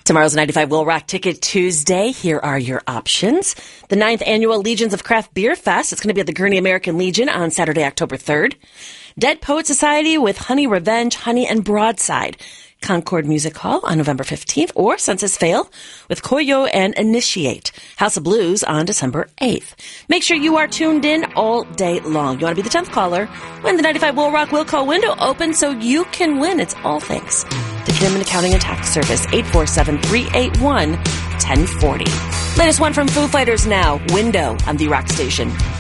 Tomorrow's 95 Will Rock Ticket Tuesday. Here are your options. The 9th Annual Legions of Craft Beer Fest. It's going to be at the Gurney American Legion on Saturday, October 3rd. Dead Poet Society with Honey Revenge, Honey and Broadside. Concord Music Hall on November 15th, or Census Fail with Koyo and Initiate. House of Blues on December 8th. Make sure you are tuned in all day long. You want to be the 10th caller when the 95 Will Rock Will Call window opens so you can win. It's all thanks to Kim Accounting and Tax Service, 847-381-1040. Latest one from Foo Fighters now, Window on the Rock Station.